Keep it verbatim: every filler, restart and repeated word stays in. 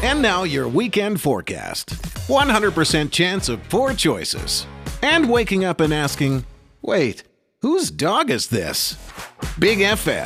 And now your weekend forecast. one hundred percent chance of poor choices. And waking up and asking, wait, whose dog is this? Big F M.